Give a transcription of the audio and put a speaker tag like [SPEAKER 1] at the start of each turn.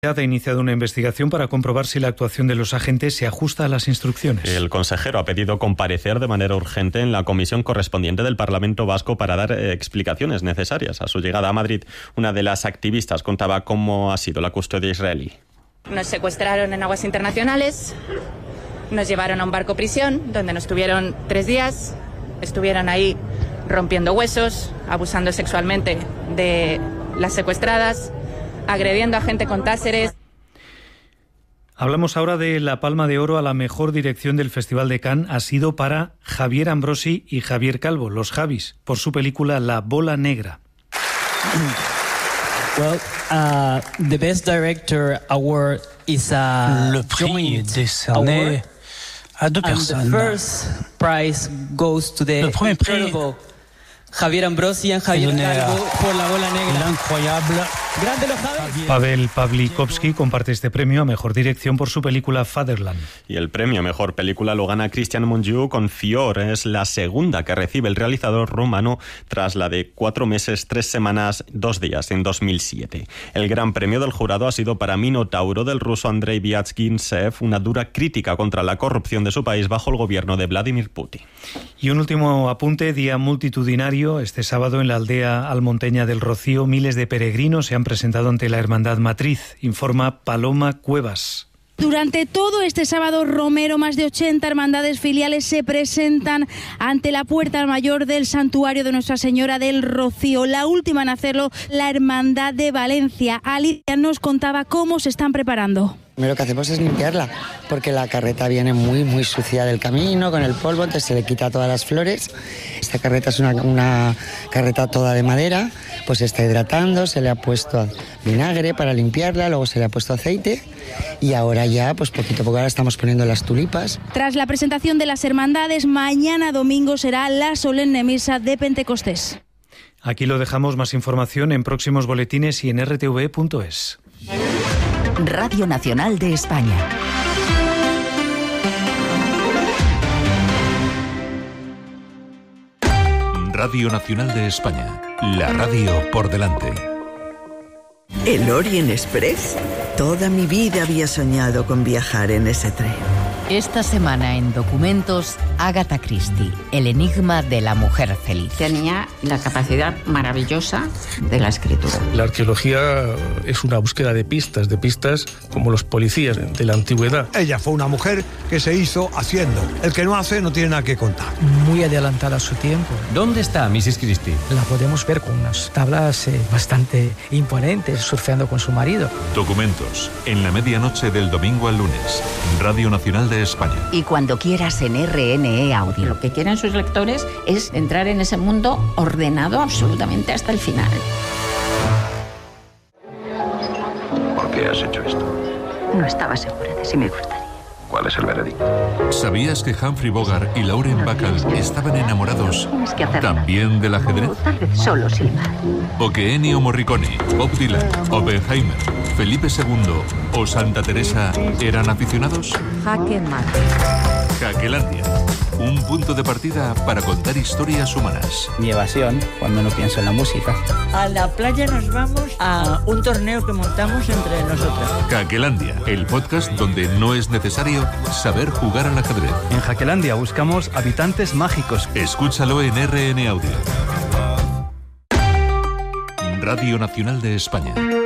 [SPEAKER 1] Ha iniciado una investigación para comprobar si la actuación de los agentes se ajusta a las instrucciones.
[SPEAKER 2] El consejero ha pedido comparecer de manera urgente en la comisión correspondiente del Parlamento Vasco para dar explicaciones necesarias. A su llegada a Madrid, una de las activistas contaba cómo ha sido la custodia israelí.
[SPEAKER 3] Nos secuestraron en aguas internacionales, nos llevaron a un barco prisión, donde nos tuvieron 3 días, estuvieron ahí rompiendo huesos, abusando sexualmente de las secuestradas, agrediendo a gente con táseres.
[SPEAKER 1] Hablamos ahora de la Palma de Oro a la mejor dirección del Festival de Cannes. Ha sido para Javier Ambrosi y Javier Calvo, los Javis, por su película La Bola Negra.
[SPEAKER 4] Well, the Best Director Award is a
[SPEAKER 5] Le prix décerné à 2 personnes.
[SPEAKER 4] The first prize goes to the incredible Javier Ambrosi and Javier Calvo por La Bola Negra.
[SPEAKER 5] L'incroyable
[SPEAKER 4] Grande los Javis.
[SPEAKER 1] Pavel Pawlikowski comparte este premio a mejor dirección por su película Fatherland.
[SPEAKER 2] Y el premio a mejor película lo gana Cristian Mungiu con Fior. Es la segunda que recibe el realizador rumano tras la de 4 meses, 3 semanas, 2 días en 2007. El gran premio del jurado ha sido para Minotauro del ruso Andrei Vyazgintsev, una dura crítica contra la corrupción de su país bajo el gobierno de Vladimir Putin.
[SPEAKER 1] Y un último apunte, día multitudinario. Este sábado en la aldea almonteña del Rocío, miles de peregrinos se han presentado ante la Hermandad Matriz, informa Paloma Cuevas.
[SPEAKER 6] Durante todo este sábado romero, más de 80 hermandades filiales se presentan ante la puerta mayor del santuario de Nuestra Señora del Rocío. La última en hacerlo, la Hermandad de Valencia. Alicia nos contaba cómo se están preparando.
[SPEAKER 7] Lo que hacemos es limpiarla, porque la carreta viene muy sucia del camino, con el polvo, entonces se le quita todas las flores. Esta carreta es una carreta toda de madera, pues se está hidratando, se le ha puesto vinagre para limpiarla, luego se le ha puesto aceite y ahora ya, pues poquito a poco ahora estamos poniendo las tulipas.
[SPEAKER 6] Tras la presentación de las hermandades, mañana domingo será la solemne misa de Pentecostés.
[SPEAKER 1] Aquí lo dejamos, más información en próximos boletines y en rtv.es.
[SPEAKER 8] Radio Nacional de España.
[SPEAKER 9] Radio Nacional de España. La radio por delante.
[SPEAKER 10] ¿El Orient Express? Toda mi vida había soñado con viajar en ese tren.
[SPEAKER 8] Esta semana en Documentos, Agatha Christie, el enigma de la mujer feliz.
[SPEAKER 11] Tenía la capacidad maravillosa de la escritura.
[SPEAKER 12] La arqueología es una búsqueda de pistas como los policías de la antigüedad.
[SPEAKER 13] Ella fue una mujer que se hizo haciendo. El que no hace no tiene nada que contar.
[SPEAKER 14] Muy adelantada a su tiempo.
[SPEAKER 15] ¿Dónde está Mrs. Christie?
[SPEAKER 14] La podemos ver con unas tablas bastante imponentes, surfeando con su marido.
[SPEAKER 9] Documentos, en la medianoche del domingo al lunes. Radio Nacional de España.
[SPEAKER 8] Y cuando quieras en RNE Audio.
[SPEAKER 11] Lo que quieren sus lectores es entrar en ese mundo ordenado absolutamente hasta el final.
[SPEAKER 16] ¿Por qué has hecho esto?
[SPEAKER 17] No estaba segura de si me gustaría.
[SPEAKER 16] ¿Cuál es el veredicto?
[SPEAKER 9] ¿Sabías que Humphrey Bogart y Lauren Bacall estaban enamorados también del ajedrez?
[SPEAKER 17] Tal vez solo silbar.
[SPEAKER 9] ¿O que Ennio Morricone, Bob Dylan, Oppenheimer, Felipe II o Santa Teresa eran aficionados?
[SPEAKER 8] Jaque mate.
[SPEAKER 9] Jaquelandia, un punto de partida para contar historias humanas.
[SPEAKER 4] Mi evasión, cuando no pienso en la música.
[SPEAKER 18] A la playa nos vamos a un torneo que montamos entre nosotras.
[SPEAKER 9] Jaquelandia, el podcast donde no es necesario saber jugar al ajedrez.
[SPEAKER 15] En Jaquelandia buscamos habitantes mágicos.
[SPEAKER 9] Escúchalo en RN Audio. Radio Nacional de España.